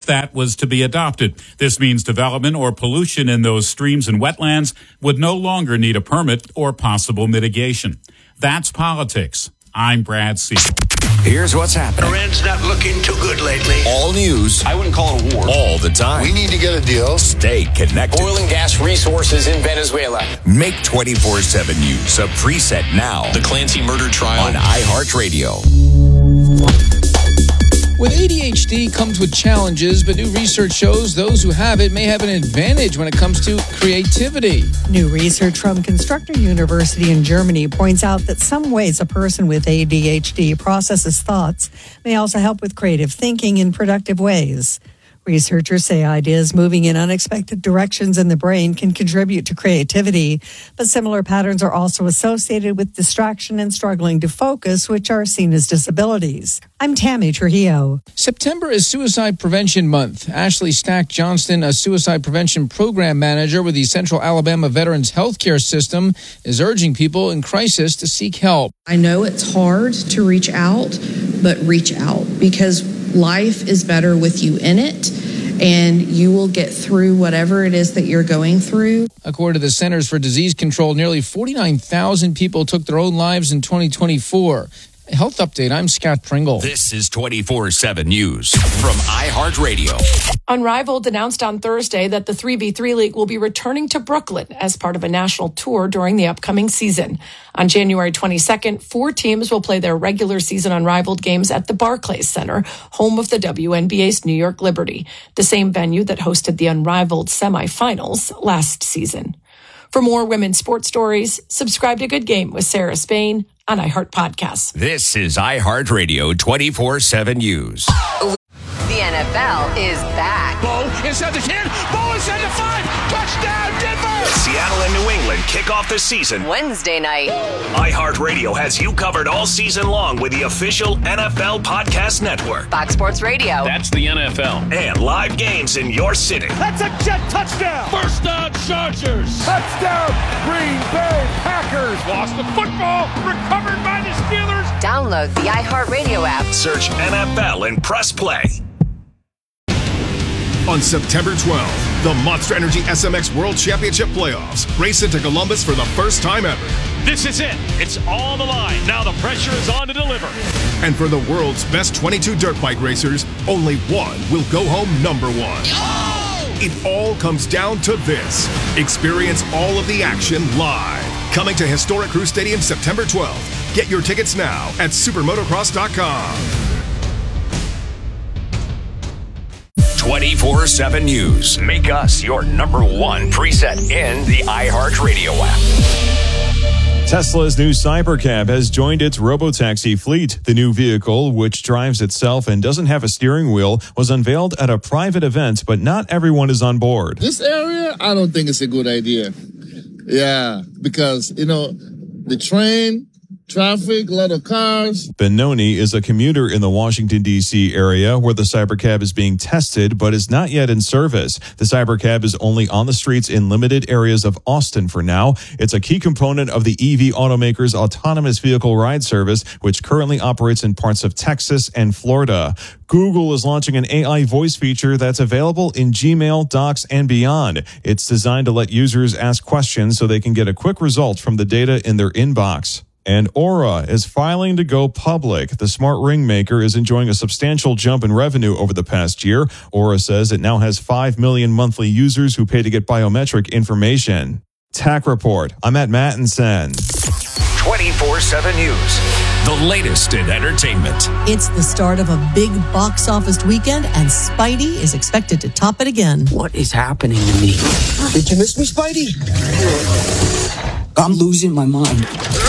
that was to be adopted. This means development or pollution in those streams and wetlands would no longer need a permit or possible mitigation. That's politics. I'm Brad Siegel. Here's what's happening. Iran's not looking too good lately. All news. I wouldn't call it a war. All the time. We need to get a deal. Stay connected. Oil and gas resources in Venezuela. Make 24/7 News a preset now. The Clancy murder trial on iHeartRadio. With ADHD comes with challenges, but new research shows those who have it may have an advantage when it comes to creativity. New research from Constructor University in Germany points out that some ways a person with ADHD processes thoughts may also help with creative thinking in productive ways. Researchers say ideas moving in unexpected directions in the brain can contribute to creativity, but similar patterns are also associated with distraction and struggling to focus, which are seen as disabilities. I'm Tammy Trujillo. September is Suicide Prevention Month. Ashley Stack Johnston, a suicide prevention program manager with the Central Alabama Veterans Healthcare System, is urging people in crisis to seek help. I know it's hard to reach out, but reach out because life is better with you in it, and you will get through whatever it is that you're going through. According to the Centers for Disease Control, nearly 49,000 people took their own lives in 2024. A health update, I'm Scott Pringle. This is 24/7 News from iHeartRadio. Unrivaled announced on Thursday that the 3v3 League will be returning to Brooklyn as part of a national tour during the upcoming season. On January 22nd, 4 teams will play their regular season Unrivaled games at the Barclays Center, home of the WNBA's New York Liberty, the same venue that hosted the Unrivaled semifinals last season. For more women's sports stories, subscribe to Good Game with Sarah Spain on iHeart Podcasts. This is iHeartRadio 24/7 News. The NFL is back. Bo inside the 10. Bo inside the 5. Touchdown, Denver! Seattle and New England kick off the season Wednesday night. iHeartRadio has you covered all season long with the official NFL Podcast Network. Fox Sports Radio. That's the NFL. And live games in your city. That's a Jet touchdown! First down, Chargers. Touchdown, Green Bay Packers! Lost the football. Recovered by the Steelers. Download the iHeartRadio app. Search NFL and press play. On September 12th, the Monster Energy SMX World Championship Playoffs race into Columbus for the first time ever. This is it. It's all on the line. Now the pressure is on to deliver. And for the world's best 22 dirt bike racers, only one will go home number one. Oh! It all comes down to this. Experience all of the action live. Coming to Historic Crew Stadium September 12th. Get your tickets now at supermotocross.com. 24/7 News. Make us your number one preset in the iHeartRadio app. Tesla's new Cybercab has joined its robotaxi fleet. The new vehicle, which drives itself and doesn't have a steering wheel, was unveiled at a private event, but not everyone is on board. This area, I don't think it's a good idea. Yeah, because, the train, traffic, a lot of cars. Benoni is a commuter in the Washington, D.C. area where the Cybercab is being tested, but is not yet in service. The Cybercab is only on the streets in limited areas of Austin for now. It's a key component of the EV automaker's autonomous vehicle ride service, which currently operates in parts of Texas and Florida. Google is launching an AI voice feature that's available in Gmail, Docs, and beyond. It's designed to let users ask questions so they can get a quick result from the data in their inbox. And Aura is filing to go public. The smart ring maker is enjoying a substantial jump in revenue over the past year. Aura says it now has 5 million monthly users who pay to get biometric information. Tech Report. I'm at Mattinson. 24/7 News. The latest in entertainment. It's the start of a big box office weekend, and Spidey is expected to top it again. What is happening to me? Did you miss me, Spidey? I'm losing my mind.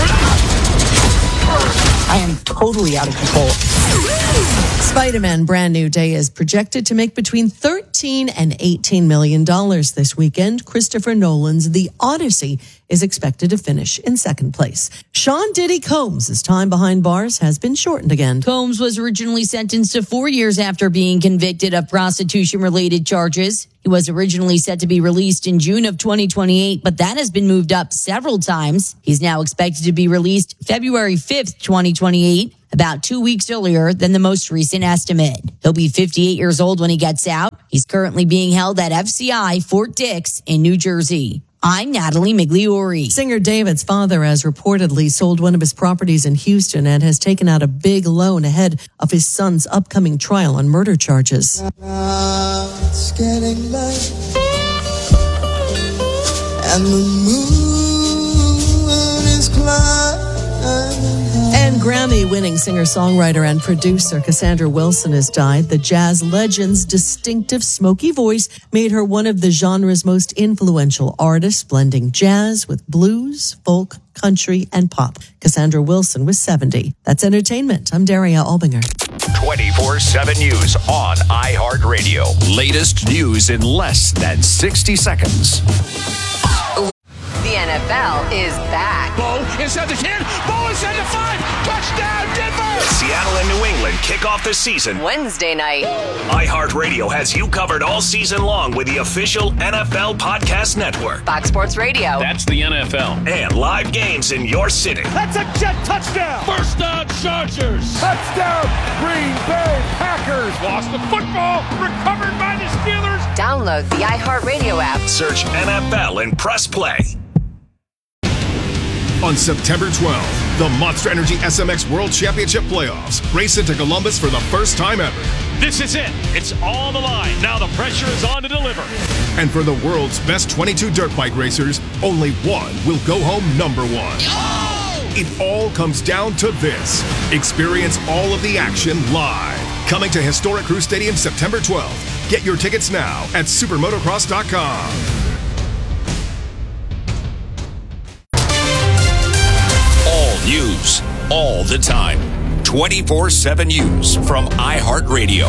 I am totally out of control. Spider-Man Brand New Day is projected to make between $13 and $18 million this weekend. Christopher Nolan's The Odyssey is expected to finish in second place. Sean Diddy Combs' time behind bars has been shortened again. Combs was originally sentenced to 4 years after being convicted of prostitution-related charges. He was originally set to be released in June of 2028, but that has been moved up several times. He's now expected to be released February 5th, 2028. about 2 weeks earlier than the most recent estimate. He'll be 58 years old when he gets out. He's currently being held at FCI Fort Dix in New Jersey. I'm Natalie Migliori. Singer David's father has reportedly sold one of his properties in Houston and has taken out a big loan ahead of his son's upcoming trial on murder charges. It's getting late, and the moon is climbing. And Grammy-winning singer-songwriter and producer Cassandra Wilson has died. The jazz legend's distinctive smoky voice made her one of the genre's most influential artists, blending jazz with blues, folk, country, and pop. Cassandra Wilson was 70. That's entertainment. I'm Daria Albinger. 24/7 News on iHeartRadio. Latest news in less than 60 seconds. The NFL is back. Bo inside the 10. Bo inside the 5. Touchdown, Denver! Seattle and New England kick off the season Wednesday night. iHeartRadio has you covered all season long with the official NFL Podcast Network. Fox Sports Radio. That's the NFL. And live games in your city. That's a Jet touchdown! First down, Chargers. Touchdown, Green Bay Packers! Lost the football. Recovered by the Steelers. Download the iHeartRadio app. Search NFL and press play. On September 12th, the Monster Energy SMX World Championship Playoffs race into Columbus for the first time ever. This is it. It's all on the line. Now the pressure is on to deliver. And for the world's best 22 dirt bike racers, only one will go home number one. It all comes down to this. Experience all of the action live. Coming to Historic Crew Stadium September 12th. Get your tickets now at supermotocross.com. News all the time. 24/7 News from iHeartRadio.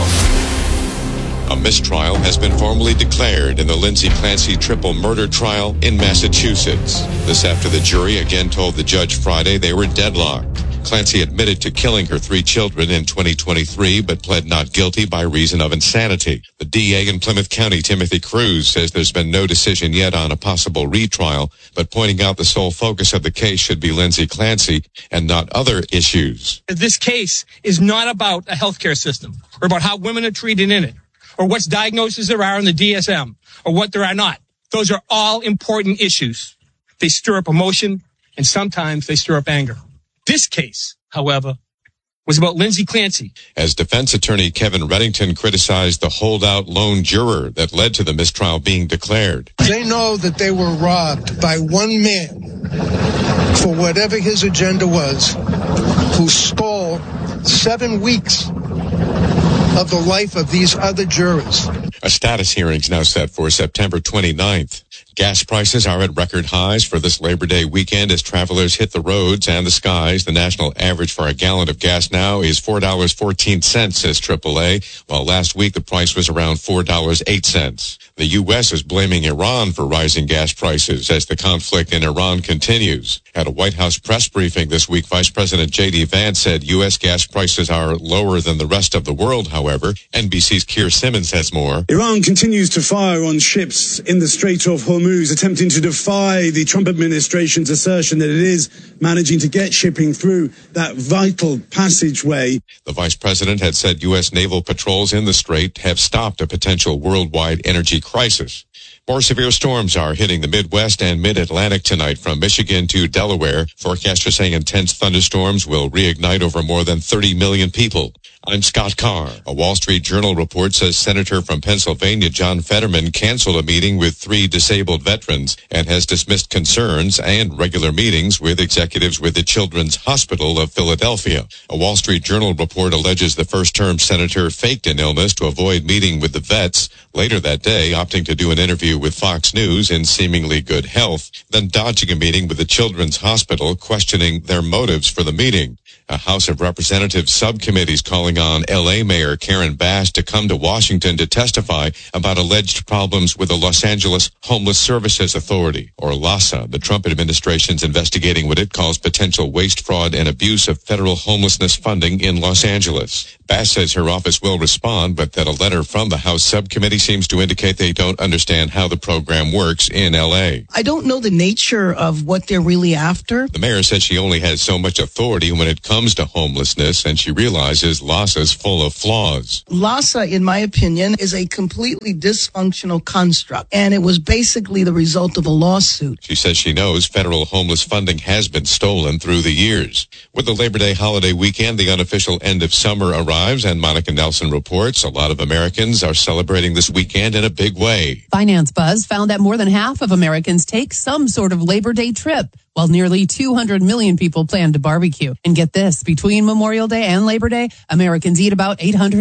A mistrial has been formally declared in the Lindsay Clancy triple murder trial in Massachusetts. This after the jury again told the judge Friday they were deadlocked. Clancy admitted to killing her 3 children in 2023, but pled not guilty by reason of insanity. The DA in Plymouth County, Timothy Cruz, says there's been no decision yet on a possible retrial, but pointing out the sole focus of the case should be Lindsay Clancy and not other issues. This case is not about a healthcare system or about how women are treated in it or what diagnoses there are in the DSM or what there are not. Those are all important issues. They stir up emotion and sometimes they stir up anger. This case, however, was about Lindsay Clancy. As defense attorney Kevin Reddington criticized the holdout lone juror that led to the mistrial being declared. They know that they were robbed by one man for whatever his agenda was, who stole 7 weeks of the life of these other jurors. A status hearing is now set for September 29th. Gas prices are at record highs for this Labor Day weekend as travelers hit the roads and the skies. The national average for a gallon of gas now is $4.14, says AAA, while last week the price was around $4.08. The U.S. is blaming Iran for rising gas prices as the conflict in Iran continues. At a White House press briefing this week, Vice President J.D. Vance said U.S. gas prices are lower than the rest of the world, however. NBC's Keir Simmons has more. Iran continues to fire on ships in the Strait of Hormuz, attempting to defy the Trump administration's assertion that it is managing to get shipping through that vital passageway. The vice president had said U.S. naval patrols in the strait have stopped a potential worldwide energy crisis. More severe storms are hitting the Midwest and Mid-Atlantic tonight from Michigan to Delaware. Forecasters saying intense thunderstorms will reignite over more than 30 million people. I'm Scott Carr. A Wall Street Journal report says Senator from Pennsylvania John Fetterman canceled a meeting with 3 disabled veterans and has dismissed concerns and regular meetings with executives with the Children's Hospital of Philadelphia. A Wall Street Journal report alleges the first-term senator faked an illness to avoid meeting with the vets, later that day opting to do an interview with Fox News in seemingly good health, then dodging a meeting with the Children's Hospital, questioning their motives for the meeting. A House of Representatives subcommittee is calling calling on L.A. Mayor Karen Bass to come to Washington to testify about alleged problems with the Los Angeles Homeless Services Authority, or LAHSA. The Trump administration's investigating what it calls potential waste, fraud, and abuse of federal homelessness funding in Los Angeles. Bass says her office will respond, but that a letter from the House subcommittee seems to indicate they don't understand how the program works in L.A. I don't know the nature of what they're really after. The mayor says she only has so much authority when it comes to homelessness, and she realizes LAHSA's full of flaws. LAHSA, in my opinion, is a completely dysfunctional construct, and it was basically the result of a lawsuit. She says she knows federal homeless funding has been stolen through the years. With the Labor Day holiday weekend, the unofficial end of summer arrives, and Monica Nelson reports a lot of Americans are celebrating this weekend in a big way. Finance Buzz found that more than half of Americans take some sort of Labor Day trip, while nearly 200 million people plan to barbecue. And get this, between Memorial Day and Labor Day, Americans eat about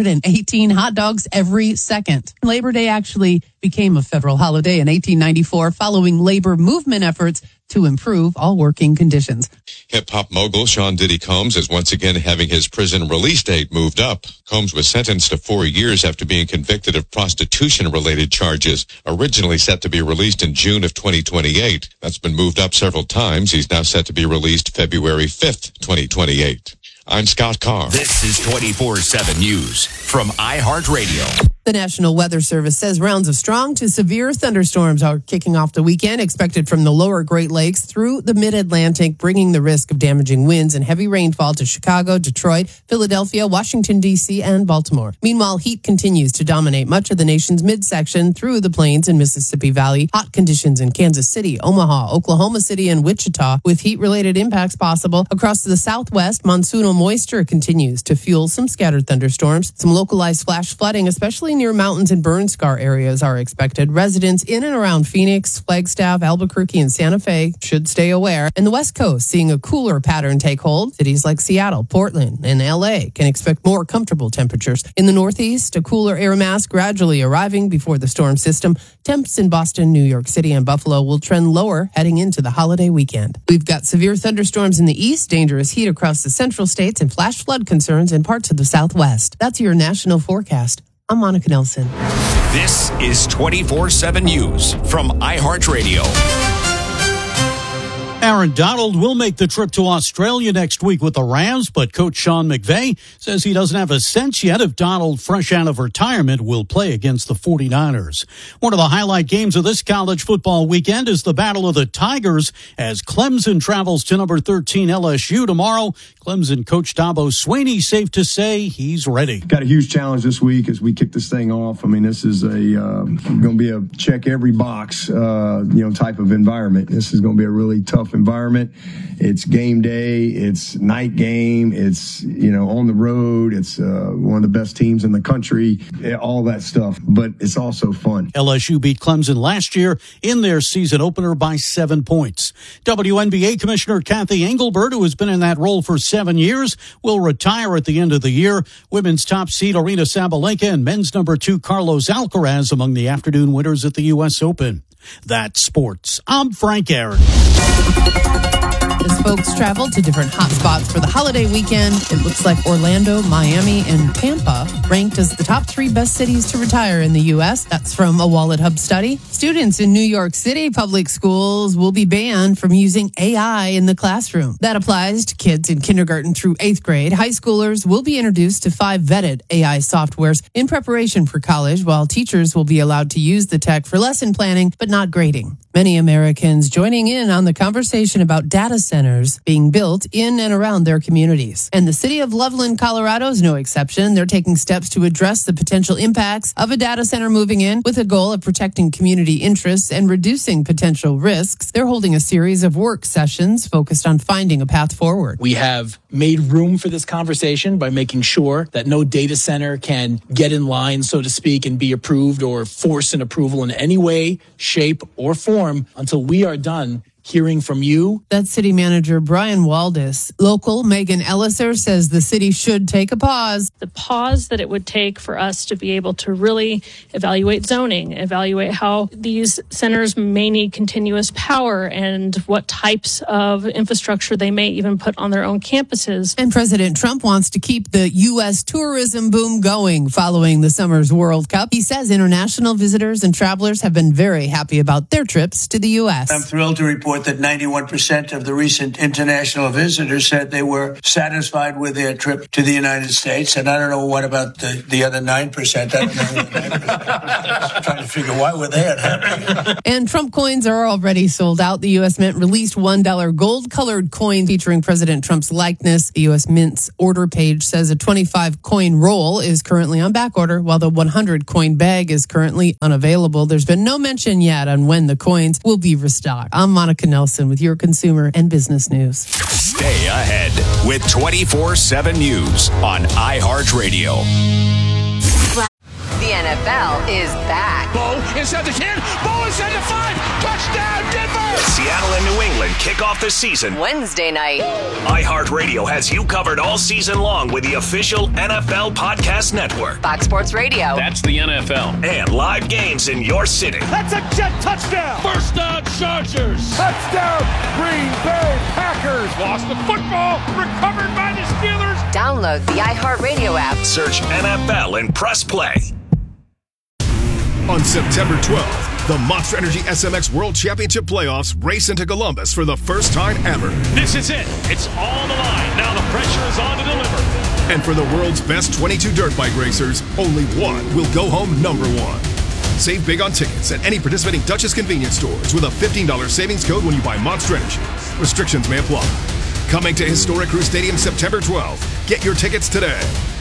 818 hot dogs every second. Labor Day actually became a federal holiday in 1894 following labor movement efforts to improve all working conditions. Hip-hop mogul Sean Diddy Combs is once again having his prison release date moved up. Combs was sentenced to 4 years after being convicted of prostitution-related charges, originally set to be released in June of 2028. That's been moved up several times. He's now set to be released February 5th, 2028. I'm Scott Carr. This is 24/7 News from iHeartRadio. The National Weather Service says rounds of strong to severe thunderstorms are kicking off the weekend, expected from the lower Great Lakes through the mid-Atlantic, bringing the risk of damaging winds and heavy rainfall to Chicago, Detroit, Philadelphia, Washington, D.C., and Baltimore. Meanwhile, heat continues to dominate much of the nation's midsection through the Plains and Mississippi Valley. Hot conditions in Kansas City, Omaha, Oklahoma City, and Wichita, with heat-related impacts possible across the Southwest. Monsoonal moisture continues to fuel some scattered thunderstorms. Some localized flash flooding, especially near mountains and burn scar areas, are expected. Residents in and around Phoenix, Flagstaff, Albuquerque, and Santa Fe should stay aware. And the West Coast seeing a cooler pattern take hold. Cities like Seattle, Portland, and LA can expect more comfortable temperatures. In the Northeast, a cooler air mass gradually arriving before the storm system. Temps in Boston, New York City, and Buffalo will trend lower heading into the holiday weekend. We've got severe thunderstorms in the east, dangerous heat across the central states, and flash flood concerns in parts of the Southwest. That's your national forecast. I'm Monica Nelson. This is 24/7 News from iHeartRadio. Aaron Donald will make the trip to Australia next week with the Rams, but coach Sean McVay says he doesn't have a sense yet if Donald, fresh out of retirement, will play against the 49ers. One of the highlight games of this college football weekend is the Battle of the Tigers as Clemson travels to number 13 LSU tomorrow. Clemson coach Dabo Swinney, safe to say he's ready. Got a huge challenge this week as we kick this thing off. I mean, this is going to be a check every box, type of environment. This is going to be a really tough environment. It's game day. It's night game. It's, on the road. It's one of the best teams in the country, all that stuff. But it's also fun. LSU beat Clemson last year in their season opener by 7 points. WNBA Commissioner Kathy Engelbert, who has been in that role for 7 years, will retire at the end of the year. Women's top seed Aryna Sabalenka and men's number 2 Carlos Alcaraz among the afternoon winners at the U.S. Open. That's sports. I'm Frank Aaron. As folks travel to different hotspots for the holiday weekend, it looks like Orlando, Miami, and Tampa ranked as the top 3 best cities to retire in the U.S. That's from a Wallet Hub study. Students in New York City public schools will be banned from using AI in the classroom. That applies to kids in kindergarten through 8th grade. High schoolers will be introduced to 5 vetted AI softwares in preparation for college, while teachers will be allowed to use the tech for lesson planning, but not grading. Many Americans joining in on the conversation about data centers being built in and around their communities. And the city of Loveland, Colorado is no exception. They're taking steps to address the potential impacts of a data center moving in with a goal of protecting community interests and reducing potential risks. They're holding a series of work sessions focused on finding a path forward. We have made room for this conversation by making sure that no data center can get in line, so to speak, and be approved or force an approval in any way, shape, or form until we are done hearing from you. That's City Manager Brian Waldis. Local Megan Elliser says the city should take a pause. The pause that it would take for us to be able to really evaluate zoning, evaluate how these centers may need continuous power and what types of infrastructure they may even put on their own campuses. And President Trump wants to keep the U.S. tourism boom going following the summer's World Cup. He says international visitors and travelers have been very happy about their trips to the U.S. I'm thrilled to report that 91% of the recent international visitors said they were satisfied with their trip to the United States. And I don't know what about the other 9%. I don't know the 9%. Trying to figure why were they unhappy. And Trump coins are already sold out. The U.S. Mint released $1 gold-colored coin featuring President Trump's likeness. The U.S. Mint's order page says a 25-coin roll is currently on back order, while the 100-coin bag is currently unavailable. There's been no mention yet on when the coins will be restocked. I'm Monica Nelson with your consumer and business news. Stay ahead with 24/7 News on iHeartRadio. The NFL is back. Bo inside the 10. Bo inside the 5. Touchdown, Denver! Seattle and New England kick off the season Wednesday night. iHeartRadio has you covered all season long with the official NFL Podcast Network. Fox Sports Radio. That's the NFL. And live games in your city. That's a jet touchdown! First down, Chargers. Touchdown, Green Bay Packers! Lost the football. Recovered by the Steelers. Download the iHeartRadio app. Search NFL and press play. On September 12th, the Monster Energy SMX World Championship Playoffs race into Columbus for the first time ever. This is it. It's all on the line. Now the pressure is on to deliver. And for the world's best 22 dirt bike racers, only one will go home number one. Save big on tickets at any participating Duchess convenience stores with a $15 savings code when you buy Monster Energy. Restrictions may apply. Coming to Historic Crew Stadium September 12th. Get your tickets today.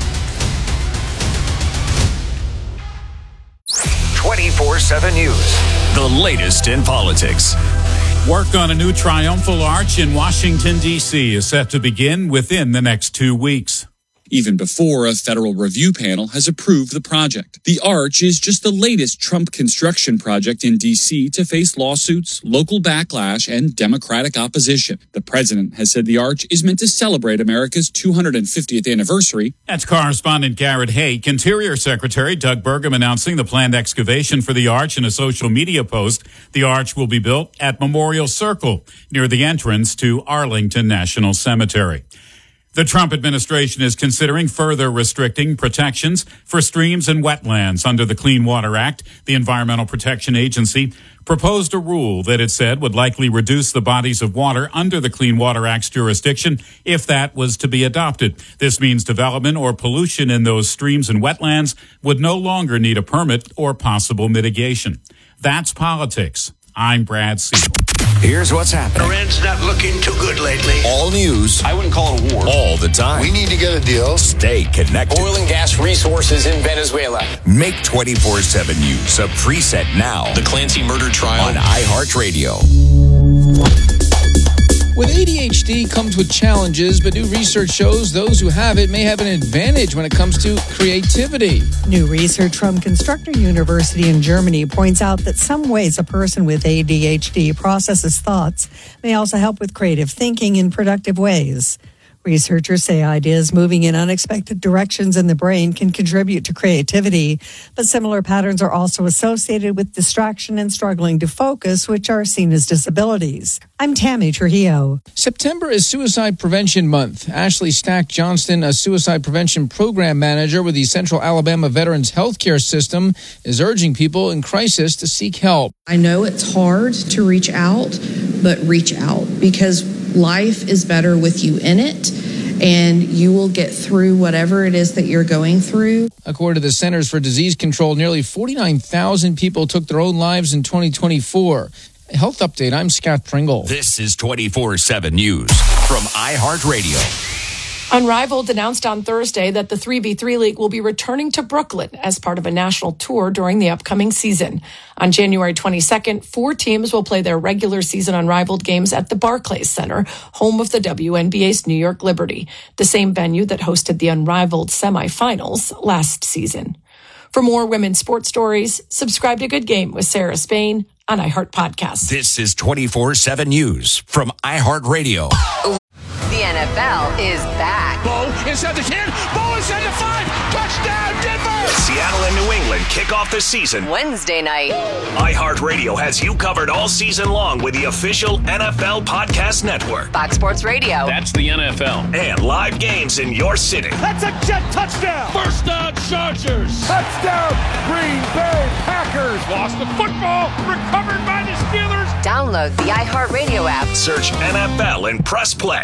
24/7 News. The latest in politics. Work on a new triumphal arch in Washington, D.C. is set to begin within the next 2 weeks. Even before a federal review panel has approved the project. The arch is just the latest Trump construction project in D.C. to face lawsuits, local backlash, and Democratic opposition. The president has said the arch is meant to celebrate America's 250th anniversary. That's correspondent Garrett Hake. Interior Secretary Doug Burgum announcing the planned excavation for the arch in a social media post. The arch will be built at Memorial Circle near the entrance to Arlington National Cemetery. The Trump administration is considering further restricting protections for streams and wetlands under the Clean Water Act. The Environmental Protection Agency proposed a rule that it said would likely reduce the bodies of water under the Clean Water Act's jurisdiction if that was to be adopted. This means development or pollution in those streams and wetlands would no longer need a permit or possible mitigation. That's politics. I'm Brad Siegel. Here's what's happening. Iran's not looking too good lately. All news. I wouldn't call it a war. All the time. We need to get a deal. Stay connected. Oil and gas resources in Venezuela. Make 24/7 News a preset now. The Clancy murder trial on iHeartRadio. With ADHD comes with challenges, but new research shows those who have it may have an advantage when it comes to creativity. New research from Constructor University in Germany points out that some ways a person with ADHD processes thoughts may also help with creative thinking in productive ways. Researchers say ideas moving in unexpected directions in the brain can contribute to creativity, but similar patterns are also associated with distraction and struggling to focus, which are seen as disabilities. I'm Tammy Trujillo. September is Suicide Prevention Month. Ashley Stack Johnston, a suicide prevention program manager with the Central Alabama Veterans Healthcare System, is urging people in crisis to seek help. I know it's hard to reach out, but reach out because life is better with you in it, and you will get through whatever it is that you're going through. According to the Centers for Disease Control, nearly 49,000 people took their own lives in 2024. Health Update, I'm Scott Pringle. This is 24/7 News from iHeartRadio. Unrivaled announced on Thursday that the 3v3 League will be returning to Brooklyn as part of a national tour during the upcoming season. On January 22nd, 4 teams will play their regular season Unrivaled games at the Barclays Center, home of the WNBA's New York Liberty, the same venue that hosted the Unrivaled semifinals last season. For more women's sports stories, subscribe to Good Game with Sarah Spain. on iHeart Podcasts. This is 24/7 News from iHeartRadio. The NFL is back. Bo inside the 10. Bo inside the 5. Touchdown, Denver! Seattle and New England kick off the season Wednesday night. iHeartRadio has you covered all season long with the official NFL Podcast Network. Fox Sports Radio. That's the NFL. And live games in your city. That's a jet touchdown! First down, Chargers. Touchdown, Green Bay Packers! Lost the football. Recovered by the Steelers. Download the iHeartRadio app. Search NFL and press play.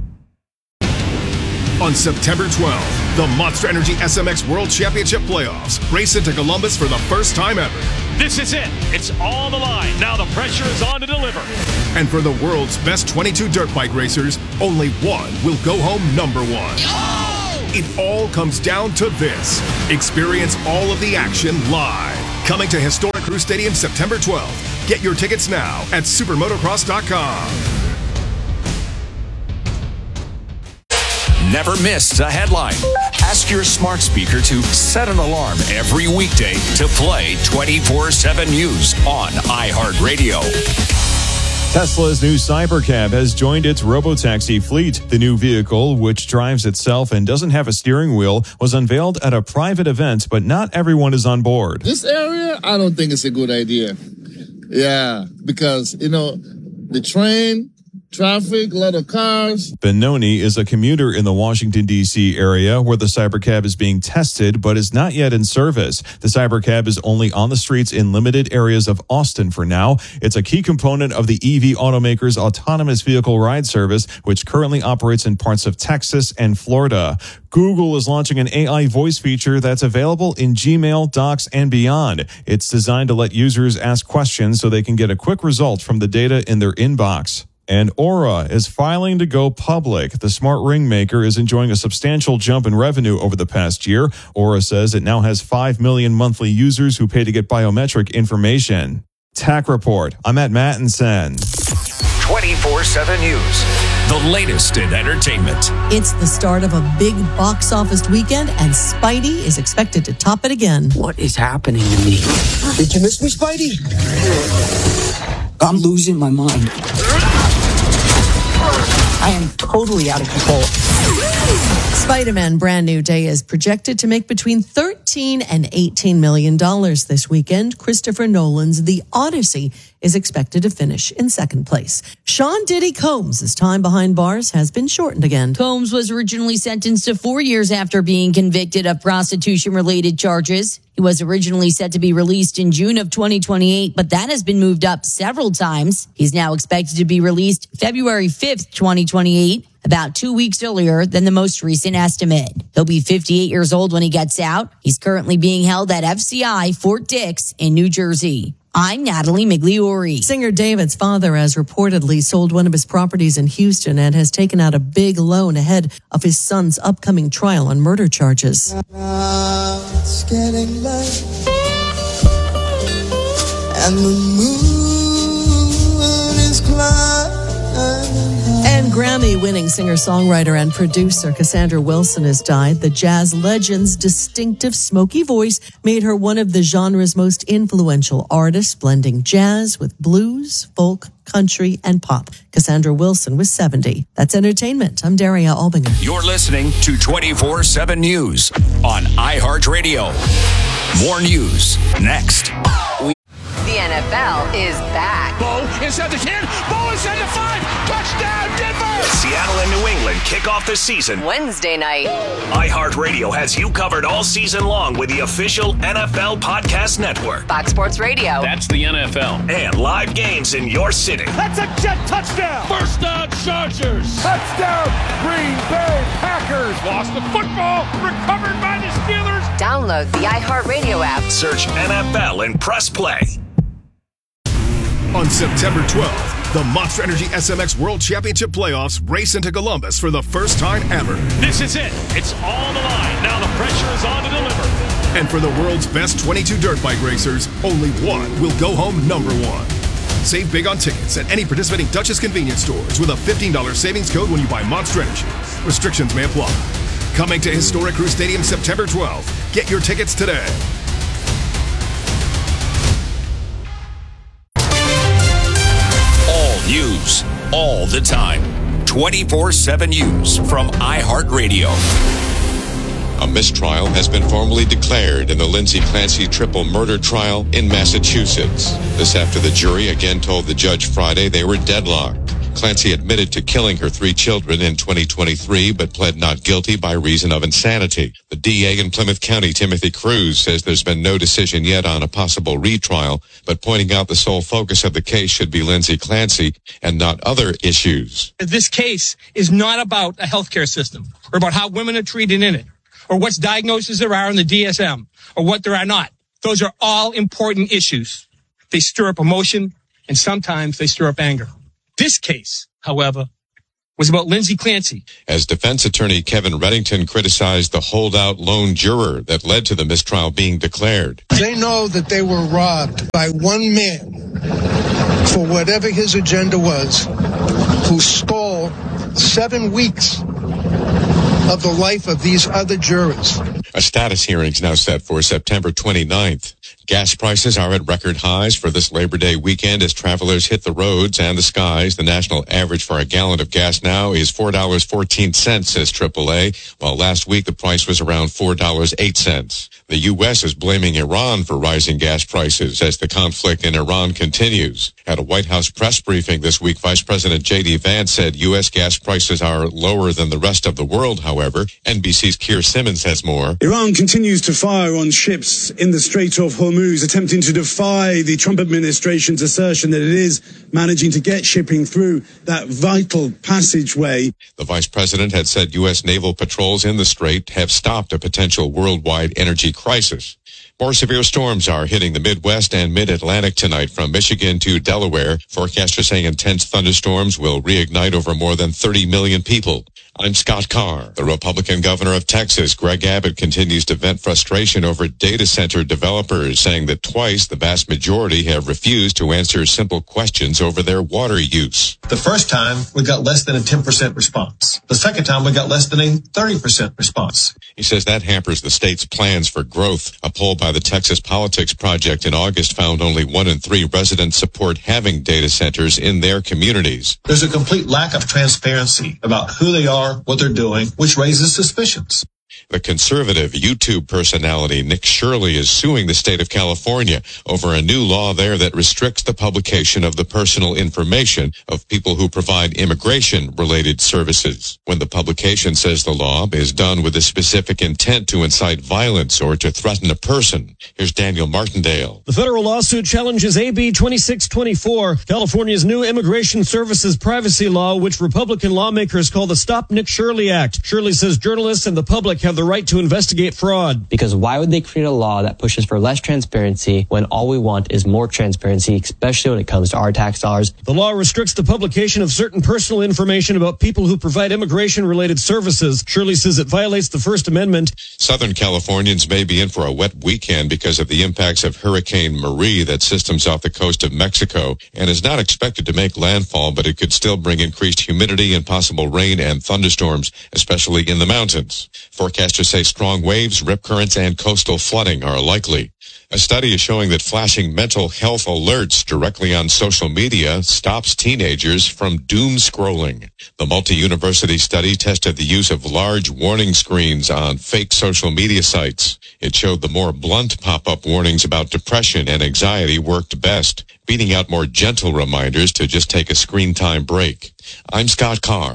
On September 12th, the Monster Energy SMX World Championship Playoffs race into Columbus for the first time ever. This is it. It's all on the line. Now the pressure is on to deliver. And for the world's best 22 dirt bike racers, only one will go home number one. It all comes down to this. Experience all of the action live. Coming to Historic Crew Stadium September 12th. Get your tickets now at supermotocross.com. Never miss a headline. Ask your smart speaker to set an alarm every weekday to play 24/7 News on iHeartRadio. Tesla's new Cybercab has joined its robotaxi fleet. The new vehicle, which drives itself and doesn't have a steering wheel, was unveiled at a private event, but not everyone is on board. This area, I don't think it's a good idea. Yeah, because, the train, traffic, a lot of cars. Benoni is a commuter in the Washington, D.C. area where the Cybercab is being tested but is not yet in service. The Cybercab is only on the streets in limited areas of Austin for now. It's a key component of the EV automaker's autonomous vehicle ride service, which currently operates in parts of Texas and Florida. Google is launching an AI voice feature that's available in Gmail, Docs, and beyond. It's designed to let users ask questions so they can get a quick result from the data in their inbox. And Aura is filing to go public. The smart ring maker is enjoying a substantial jump in revenue over the past year. Aura says it now has 5 million monthly users who pay to get biometric information. Tech Report. I'm at Mattinson. 24/7 News. The latest in entertainment. It's the start of a big box office weekend, and Spidey is expected to top it again. What is happening to me? Did you miss me, Spidey? I'm losing my mind. I am totally out of control. Spider-Man Brand New Day is projected to make between $13 and $18 million this weekend. Christopher Nolan's The Odyssey is expected to finish in second place. Sean Diddy Combs' time behind bars has been shortened again. Combs was originally sentenced to 4 years after being convicted of prostitution-related charges. He was originally set to be released in June of 2028, but that has been moved up several times. He's now expected to be released February 5th, 2028, about 2 weeks earlier than the most recent estimate. He'll be 58 years old when he gets out. He's currently being held at FCI Fort Dix in New Jersey. I'm Natalie Migliori. Singer David's father has reportedly sold one of his properties in Houston and has taken out a big loan ahead of his son's upcoming trial on murder charges. Now it's getting late, and the moon is climbing. And Grammy-winning singer-songwriter and producer Cassandra Wilson has died. The jazz legend's distinctive smoky voice made her one of the genre's most influential artists, blending jazz with blues, folk, country, and pop. Cassandra Wilson was 70. That's entertainment. I'm Daria Albinger. You're listening to 24/7 News on iHeartRadio. More news next. The NFL is back. Bo inside the 10. Bo inside the 5. Touchdown, Denver! Seattle and New England kick off the season Wednesday night. iHeartRadio has you covered all season long with the official NFL Podcast Network. Fox Sports Radio. That's the NFL. And live games in your city. That's a jet touchdown! First down, Chargers. Touchdown, Green Bay Packers! Lost the football. Recovered by the Steelers. Download the iHeartRadio app. Search NFL and press play. On September 12th, the Monster Energy SMX World Championship Playoffs race into Columbus for the first time ever. This is it. It's all on the line. Now the pressure is on to deliver. And for the world's best 22 dirt bike racers, only one will go home number one. Save big on tickets at any participating Dutchess convenience stores with a $15 savings code when you buy Monster Energy. Restrictions may apply. Coming to Historic Crew Stadium September 12th. Get your tickets today. news all the time. 24/7 News from iHeartRadio. A mistrial has been formally declared in the Lindsay Clancy triple murder trial in Massachusetts. This after the jury again told the judge Friday they were deadlocked. Clancy admitted to killing her 3 children in 2023, but pled not guilty by reason of insanity. The DA in Plymouth County, Timothy Cruz, says there's been no decision yet on a possible retrial, but pointing out the sole focus of the case should be Lindsay Clancy and not other issues. This case is not about a healthcare system or about how women are treated in it or what diagnoses there are in the DSM or what there are not. Those are all important issues. They stir up emotion and sometimes they stir up anger. This case, however, was about Lindsay Clancy. As defense attorney Kevin Reddington criticized the holdout lone juror that led to the mistrial being declared. They know that they were robbed by one man for whatever his agenda was, who stole 7 weeks of the life of these other jurors. A status hearing is now set for September 29th. Gas prices are at record highs for this Labor Day weekend as travelers hit the roads and the skies. The national average for a gallon of gas now is $4.14, says AAA, while last week the price was around $4.08. The U.S. is blaming Iran for rising gas prices as the conflict in Iran continues. At a White House press briefing this week, Vice President J.D. Vance said U.S. gas prices are lower than the rest of the world, however. NBC's Keir Simmons has more. Iran continues to fire on ships in the Strait of Hormuz, attempting to defy the Trump administration's assertion that it is managing to get shipping through that vital passageway. The vice president had said U.S. naval patrols in the strait have stopped a potential worldwide energy crisis. More severe storms are hitting the Midwest and Mid-Atlantic tonight from Michigan to Delaware. Forecasters say intense thunderstorms will reignite over more than 30 million people. I'm Scott Carr. The Republican governor of Texas, Greg Abbott, continues to vent frustration over data center developers, saying that twice the vast majority have refused to answer simple questions over their water use. The first time, we got less than a 10% response. The second time, we got less than a 30% response. He says that hampers the state's plans for growth. A poll by the Texas Politics Project in August found only 1 in 3 residents support having data centers in their communities. There's a complete lack of transparency about who they are, what they're doing, which raises suspicions. The conservative YouTube personality Nick Shirley is suing the state of California over a new law there that restricts the publication of the personal information of people who provide immigration-related services. When the publication says the law is done with a specific intent to incite violence or to threaten a person. Here's Daniel Martindale. The federal lawsuit challenges AB 2624, California's new immigration services privacy law, which Republican lawmakers call the Stop Nick Shirley Act. Shirley says journalists and the public have the right to investigate fraud. Because why would they create a law that pushes for less transparency when all we want is more transparency, especially when it comes to our tax dollars? The law restricts the publication of certain personal information about people who provide immigration-related services. Shirley says it violates the First Amendment. Southern Californians may be in for a wet weekend because of the impacts of Hurricane Marie that systems off the coast of Mexico and is not expected to make landfall, but it could still bring increased humidity and possible rain and thunderstorms, especially in the mountains. Forecasters say strong waves, rip currents, and coastal flooding are likely. A study is showing that flashing mental health alerts directly on social media stops teenagers from doom scrolling. The multi-university study tested the use of large warning screens on fake social media sites. It showed the more blunt pop-up warnings about depression and anxiety worked best, beating out more gentle reminders to just take a screen time break. I'm Scott Carr.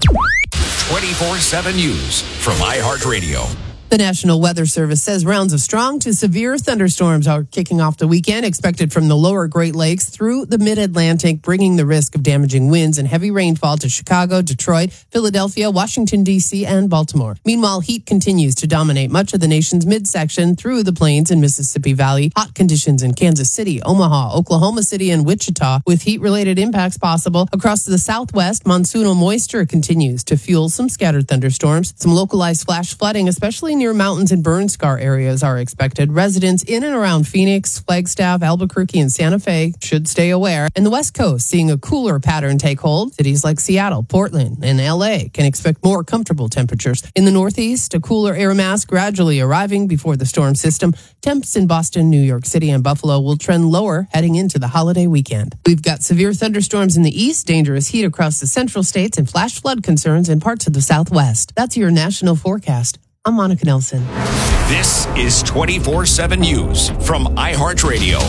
24/7 News from iHeartRadio. The National Weather Service says rounds of strong to severe thunderstorms are kicking off the weekend, expected from the lower Great Lakes through the mid-Atlantic, bringing the risk of damaging winds and heavy rainfall to Chicago, Detroit, Philadelphia, Washington, D.C., and Baltimore. Meanwhile, heat continues to dominate much of the nation's midsection through the plains and Mississippi Valley. Hot conditions in Kansas City, Omaha, Oklahoma City, and Wichita, with heat-related impacts possible across the southwest. Monsoonal moisture continues to fuel some scattered thunderstorms, some localized flash flooding, especially near mountains and burn scar areas are expected. Residents in and around Phoenix, Flagstaff, Albuquerque, and Santa Fe should stay aware. And the West Coast seeing a cooler pattern take hold. Cities like Seattle, Portland, and LA can expect more comfortable temperatures. In the Northeast, a cooler air mass gradually arriving before the storm system. Temps in Boston, New York City, and Buffalo will trend lower heading into the holiday weekend. We've got severe thunderstorms in the east, dangerous heat across the central states, and flash flood concerns in parts of the Southwest. That's your national forecast. I'm Monica Nelson. This is 24/7 News from iHeartRadio.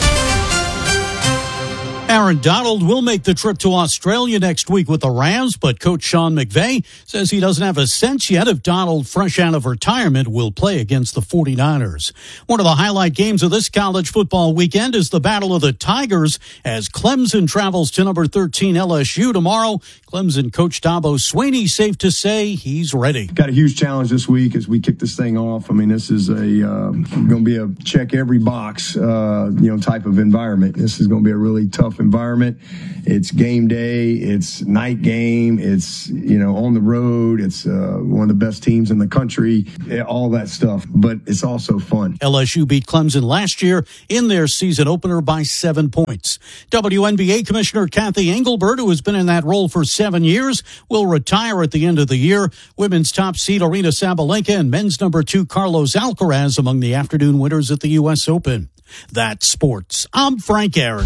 Aaron Donald will make the trip to Australia next week with the Rams, but coach Sean McVay says he doesn't have a sense yet if Donald, fresh out of retirement, will play against the 49ers. One of the highlight games of this college football weekend is the Battle of the Tigers as Clemson travels to number 13 LSU tomorrow. Clemson coach Dabo Swinney safe to say he's ready. Got a huge challenge this week as we kick this thing off. I mean, this is going to be a check every box, type of environment. This is going to be a really tough environment. It's game day. It's night game. It's, on the road. It's one of the best teams in the country, all that stuff. But it's also fun. LSU beat Clemson last year in their season opener by 7 points. WNBA Commissioner Kathy Engelbert, who has been in that role for 7 years, will retire at the end of the year. Women's top seed Aryna Sabalenka and men's number 2 Carlos Alcaraz among the afternoon winners at the U.S. Open. That's sports. I'm Frank Aaron.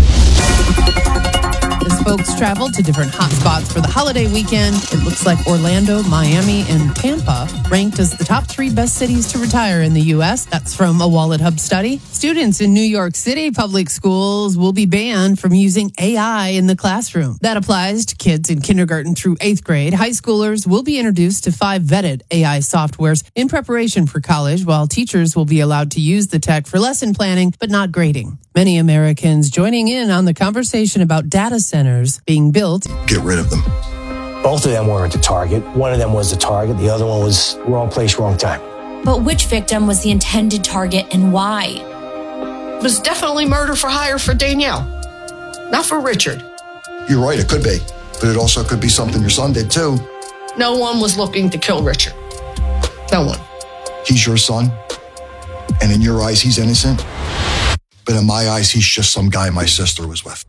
As folks travel to different hotspots for the holiday weekend, it looks like Orlando, Miami, and Tampa ranked as the top 3 best cities to retire in the U.S. That's from a Wallet Hub study. Students in New York City public schools will be banned from using AI in the classroom. That applies to kids in kindergarten through 8th grade. High schoolers will be introduced to 5 vetted AI softwares in preparation for college, while teachers will be allowed to use the tech for lesson planning, but not grading. Many Americans joining in on the conversation about data centers being built. Get rid of them. Both of them weren't the target. One of them was the target. The other one was wrong place, wrong time. But which victim was the intended target and why? It was definitely murder for hire for Danielle, not for Richard. You're right, it could be. But it also could be something your son did too. No one was looking to kill Richard. No one. He's your son. And in your eyes, he's innocent. But in my eyes, he's just some guy my sister was with.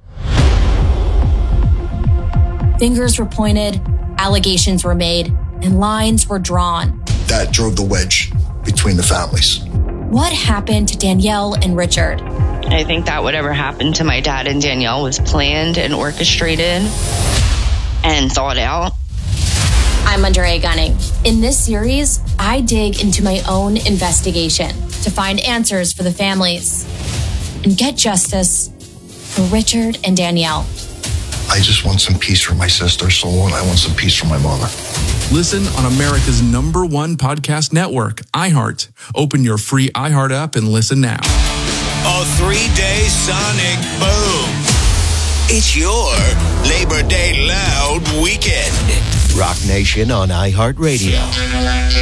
Fingers were pointed, allegations were made, and lines were drawn. That drove the wedge between the families. What happened to Danielle and Richard? I think that whatever happened to my dad and Danielle was planned and orchestrated and thought out. I'm Andrea Gunning. In this series, I dig into my own investigation to find answers for the families and get justice for Richard and Danielle. I just want some peace for my sister's soul, and I want some peace for my mother. Listen on America's #1 podcast network, iHeart. Open your free iHeart app and listen now. A 3-day sonic boom. It's your Labor Day Loud weekend. Rock Nation on iHeartRadio.